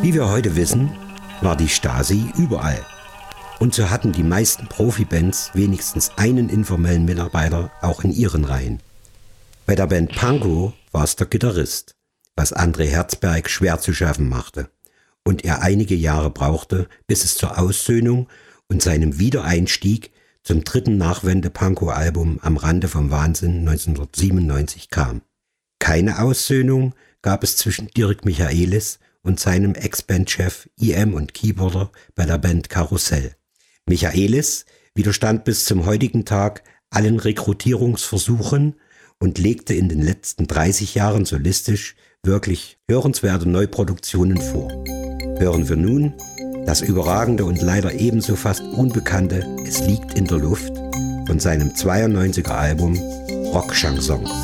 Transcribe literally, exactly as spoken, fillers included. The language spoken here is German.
Wie wir heute wissen, war die Stasi überall. Und so hatten die meisten Profibands wenigstens einen informellen Mitarbeiter auch in ihren Reihen. Bei der Band Pankow war es der Gitarrist, was André Herzberg schwer zu schaffen machte und er einige Jahre brauchte, bis es zur Aussöhnung und seinem Wiedereinstieg zum dritten Nachwende-Pankow-Album Am Rande vom Wahnsinn neunzehnhundertsiebenundneunzig kam. Keine Aussöhnung gab es zwischen Dirk Michaelis und seinem Ex-Bandchef I M und Keyboarder bei der Band Karussell. Michaelis widerstand bis zum heutigen Tag allen Rekrutierungsversuchen und legte in den letzten dreißig Jahren solistisch wirklich hörenswerte Neuproduktionen vor. Hören wir nun das überragende und leider ebenso fast unbekannte Es liegt in der Luft von seinem zweiundneunziger Album Rock Chansons.